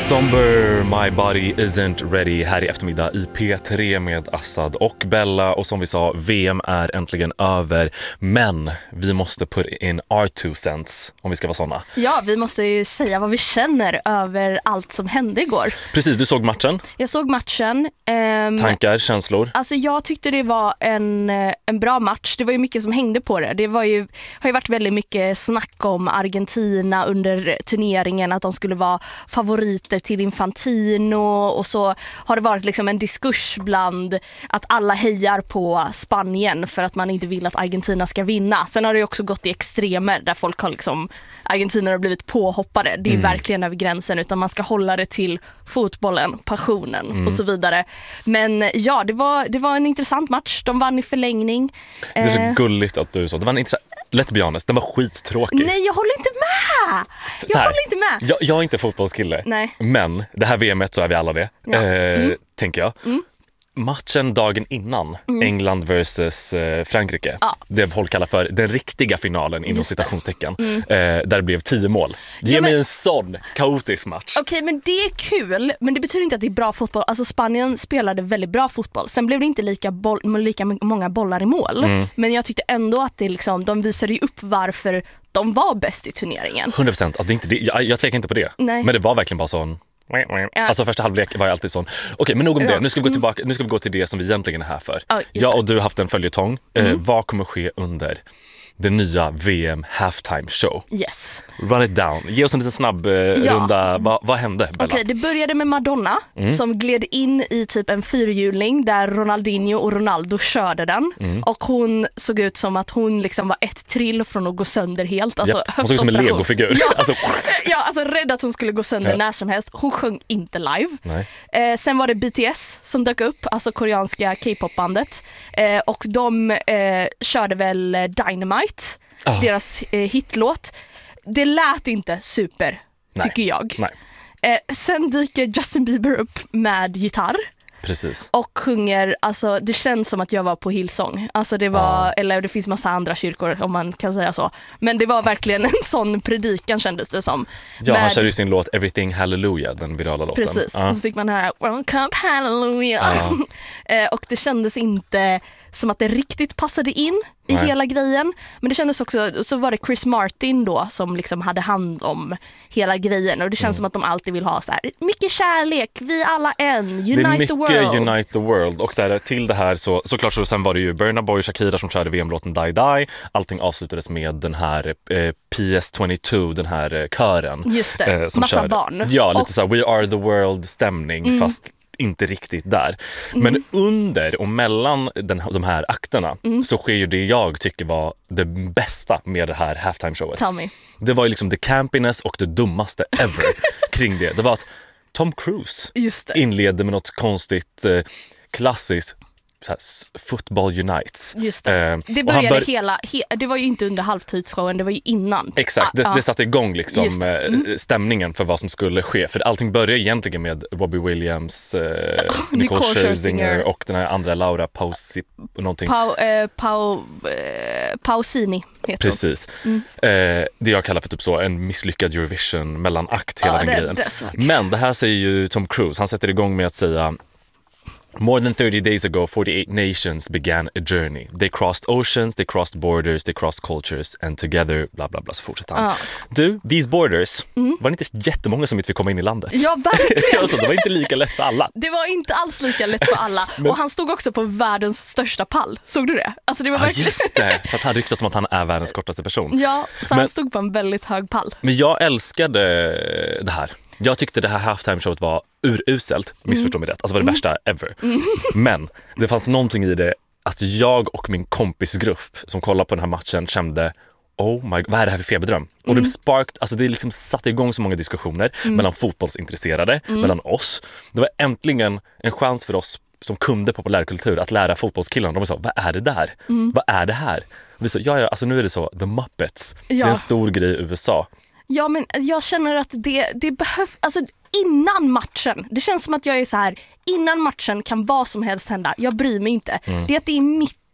Somber, My Body Isn't Ready här i eftermiddag i P3 med Assad och Bella. Och som vi sa, VM är äntligen över. Men vi måste put in our 2 cents om vi ska vara såna. Ja, vi måste ju säga vad vi känner över allt som hände igår. Precis, du såg matchen. Jag såg matchen. Tankar, känslor? Alltså jag tyckte det var en bra match. Det var ju mycket som hängde på det. Det har ju varit väldigt mycket snack om Argentina under turneringen. Att de skulle vara favoriter till Infantino. Och så har det varit liksom en diskurs bland att alla hejar på Spanien för att man inte vill att Argentina ska vinna. Sen har det ju också gått i extremer där folk har liksom, Argentina har blivit påhoppade. Det är verkligen över gränsen, utan man ska hålla det till fotbollen, passionen och så vidare. Men ja, det var en intressant match. De vann i förlängning. Det är så gulligt att du sa. Det var en intressant. Let's be honest, den var skittråkig. Nej, jag håller inte med. Jag är inte fotbollskille. Nej. Men det här VM:et så är vi alla det. Ja. Tänker jag. Matchen dagen innan, England versus Frankrike. Ja. Det folk kallar för den riktiga finalen inom citationstecken. Där det blev 10 mål. Ge mig en sån kaotisk match. Okej, men det är kul, men det betyder inte att det är bra fotboll. Alltså Spanien spelade väldigt bra fotboll. Sen blev det inte lika många bollar i mål. Men jag tyckte ändå att det liksom, de visade ju upp varför de var bäst i turneringen. 100%, alltså det är inte det. Jag tvekar inte på det. Nej. Men det var verkligen bara sån. Alltså första halvlek var jag alltid sån. Okej, men nog om det. Nu ska vi gå tillbaka. Nu ska vi gå till det som vi egentligen är här för. Jag och du har haft en följetong. Vad kommer ske under den nya VM halftime show? Yes. Run it down. Ge oss en liten snabb runda. Vad hände, Bella? Okej, det började med Madonna som gled in i typ en fyrhjuling där Ronaldinho och Ronaldo körde den. Och hon såg ut som att hon liksom var ett trill från att gå sönder helt. Alltså, hon såg ut som en legofigur. Ja, alltså rädd att hon skulle gå sönder när som helst. Hon sjöng inte live. Nej. Sen var det BTS som dök upp, alltså koreanska K-pop-bandet. Och de körde väl Dynamite, deras hitlåt. Det lät inte super, tycker jag. Nej. Sen dyker Justin Bieber upp med gitarr. Precis. Och sjunger, alltså det känns som att jag var på Hillsong. Alltså det var, eller det finns massa andra kyrkor om man kan säga så. Men det var verkligen en sån predikan, kändes det som. Ja, han kör ju sin låt Everything Hallelujah, den virala låten. Precis, och så fick man höra Welcome Hallelujah. Och det kändes inte som att det riktigt passade in i hela grejen. Men det kändes också, så var det Chris Martin då som liksom hade hand om hela grejen. Och det känns som att de alltid vill ha så här mycket kärlek, vi alla en, unite the world. Det är mycket unite the world. Och så här, till det här såklart så sen var det ju Burna Boy och Shakira som körde VM-låten Die Die. Allting avslutades med den här PS22, den här kören. Just det, som massa körde. barn. Ja, lite så här, We Are the World-stämning fast inte riktigt där. Men under och mellan de här akterna så sker ju det jag tycker var det bästa med det här halftime-showet. Tell me. Det var ju liksom the campiness och det dummaste ever kring det. Det var att Tom Cruise inledde med något konstigt klassiskt så här, Football Unites. Just det. Det började det var ju inte under halvtidsshowen, det var ju innan. Exakt, det satte igång liksom stämningen för vad som skulle ske. För allting började egentligen med Robbie Williams, Nicole Scherzinger och den här andra Laura Pausini heter precis. Det jag kallar för typ så en misslyckad Eurovision mellanakt hela den grejen. Men det här säger ju Tom Cruise. Han sätter igång med att säga More than 30 days ago, 48 nations began a journey. They crossed oceans, they crossed borders, they crossed cultures, and together, bla bla bla, så fortsätter han. Du, these borders, var det inte jättemånga som inte fick komma in i landet? Ja, verkligen. Alltså, det var inte lika lätt för alla. Det var inte alls lika lätt för alla. Och han stod också på världens största pall. Såg du det? Alltså, det var verkligen... just det, för att han ryktas som att han är världens kortaste person. Ja, så han stod på en väldigt hög pall. Men jag älskade det här. Jag tyckte det här halftime-showet var uruselt, missförstå mig rätt. Alltså var det värsta ever. Men det fanns någonting i det att jag och min kompisgrupp som kollade på den här matchen kände oh my God, vad är det här för feberdröm? Och det alltså det liksom satte igång så många diskussioner mellan fotbollsintresserade, mellan oss. Det var äntligen en chans för oss som kunde populärkultur att lära fotbollskillarna. De var så, vad är det där? Vad är det här? Och vi sa, ja, alltså nu är det så, The Muppets. Det är en stor grej i USA. Ja, men jag känner att det behövs, alltså innan matchen, det känns som att jag är så här, innan matchen kan vad som helst hända, jag bryr mig inte. Det är att det är mitt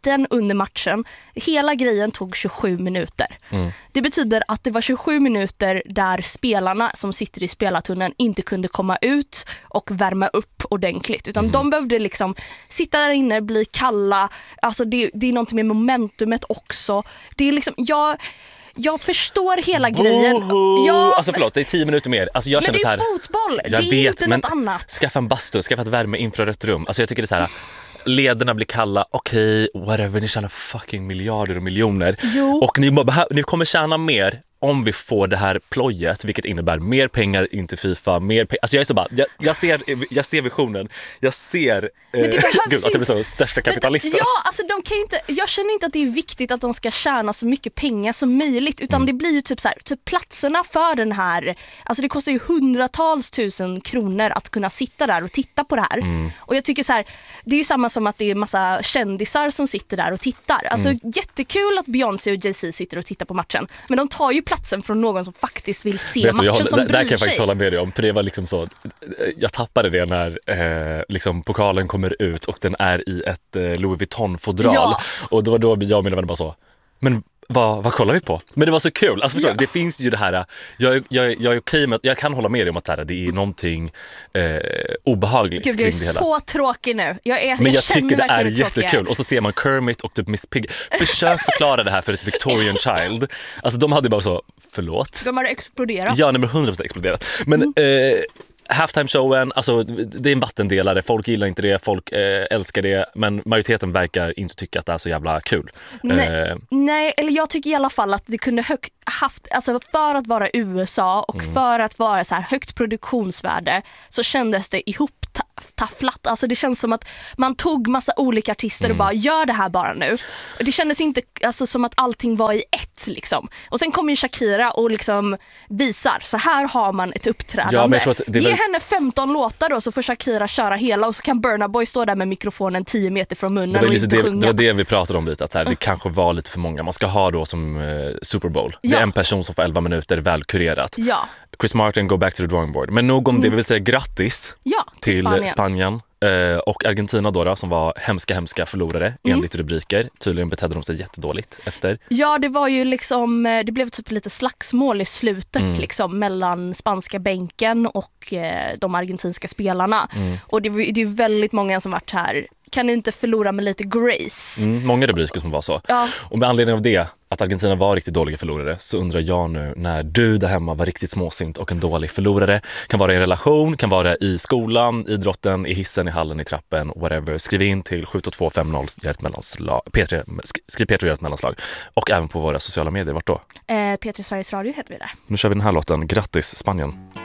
mitten under matchen. Hela grejen tog 27 minuter. Det betyder att det var 27 minuter där spelarna som sitter i spelartunneln inte kunde komma ut och värma upp ordentligt. Utan de behövde liksom sitta där inne, bli kalla. Alltså det är någonting med momentumet också. Det är liksom, jag förstår hela grejen. Alltså förlåt, det är 10 minuter mer. Alltså jag men det är så här, fotboll, det är vet, inte något annat. Skaffa en bastu, skaffa ett värme infrarött rum. Alltså jag tycker det är så här, lederna blir kalla, okej, whatever, ni tjänar fucking miljarder och miljoner. Och ni kommer tjäna mer om vi får det här plojet, vilket innebär mer pengar in till FIFA, mer pengar. Alltså jag är så bara, jag ser visionen. Jag ser gud, att det blir så största kapitalisten. Ja, alltså de kan ju inte, jag känner inte att det är viktigt att de ska tjäna så mycket pengar som möjligt, utan det blir ju typ så här, typ platserna för den här, alltså det kostar ju hundratals tusen kronor att kunna sitta där och titta på det här. Och jag tycker så här, det är ju samma som att det är massa kändisar som sitter där och tittar. Alltså jättekul att Beyoncé och Jay-Z sitter och tittar på matchen, men de tar ju platsen från någon som faktiskt vill se matchen, som bryr sig. Där kan jag faktiskt hålla med dig om, för det var liksom så, jag tappade det när liksom pokalen kommer ut och den är i ett Louis Vuitton-fodral, och det var då jag och mina vänner bara så, men vad kollar vi på? Men det var så kul, alltså förstår du, det finns ju det här, jag är okej med, jag kan hålla med dig om att det är någonting obehagligt. Gud, kring jag är det hela. Så tråkig nu. Men jag tycker det är jättekul. Och så ser man Kermit och typ Miss Piggy. Försök förklara det här för ett Victorian child. Alltså de hade bara så, förlåt. De hade exploderat. Ja, nej, men 100% exploderat. Men halftime-showen, alltså det är en vattendelare. Folk gillar inte det, folk älskar det, men majoriteten verkar inte tycka att det är så jävla kul. Nej, eller jag tycker i alla fall att det kunde haft, alltså för att vara USA och för att vara så här högt produktionsvärde, så kändes det ihoptafflat. Alltså det känns som att man tog massa olika artister och bara gör det här bara nu. Och det kändes inte alltså som att allting var i ett liksom. Och sen kommer ju Shakira och liksom visar, så här har man ett uppträdande. Ja, men jag tror att Ge henne 15 låtar då, så får Shakira köra hela, och så kan Burna Boy stå där med mikrofonen 10 meter från munnen och inte sjunga. Det var det vi pratade om lite, att så här, det kanske var lite för många. Man ska ha då som Super Bowl. Det är en person som får 11 minuter välkurerat. Ja. Chris Martin, go back to the drawing board. Men nog om det, vill säga grattis till Spanien. Och Argentina då, som var hemska förlorare enligt rubriker. Tydligen betedde de sig jättedåligt efter. Ja, det var ju liksom, det blev typ lite slagsmål i slutet liksom, mellan spanska bänken och de argentinska spelarna. Och det är väldigt många som varit här, kan inte förlora med lite grace. Många rubriker som var så. Ja. Och med anledning av det, att Argentina var riktigt dåliga förlorare, så undrar jag nu, när du där hemma var riktigt småsint och en dålig förlorare, kan vara i en relation, kan vara i skolan, idrotten, i hissen, i hallen, i trappen, whatever. Skriv in till 72250, gör ett mellanslag. Skriv P3 gör ett mellanslag. Och även på våra sociala medier, vart då? P3 Sveriges Radio heter vi där. Nu kör vi den här låten, grattis Spanien.